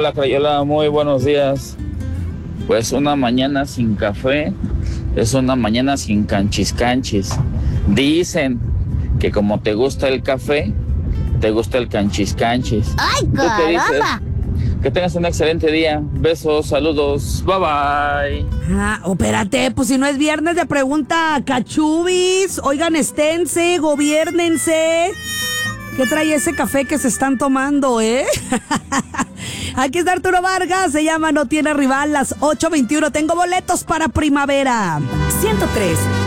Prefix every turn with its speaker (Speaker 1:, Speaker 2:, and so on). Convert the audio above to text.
Speaker 1: Hola, Crayola, muy buenos días. Pues una mañana sin café es una mañana sin canchis. Dicen que como te gusta el café, te gusta el canchis.
Speaker 2: ¡Ay,
Speaker 1: ¿Tú qué dices?
Speaker 2: caramba!
Speaker 1: Que tengas un excelente día. Besos, saludos, bye bye.
Speaker 3: Espérate, pues si no es viernes de pregunta cachubis. Oigan, esténse, gobiérnense. ¿Qué trae ese café que se están tomando, Aquí está Arturo Vargas, se llama No Tiene Rival, las 8:21. Tengo boletos para primavera.
Speaker 4: 103.